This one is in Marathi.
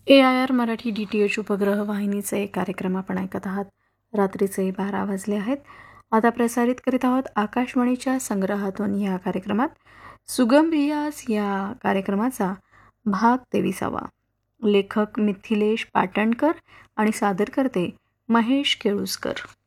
AIR मराठी DTH उपग्रह वाहिनीचे कार्यक्रम आपण ऐकत आहात. रात्रीचे 12 वाजले आहेत. आता प्रसारित करीत आहोत आकाशवाणीच्या संग्रहातून या कार्यक्रमात सुगम रियाज या कार्यक्रमाचा भाग 23वा. लेखक मिथिलेश पाटणकर आणि सादर करते महेश केळुसकर.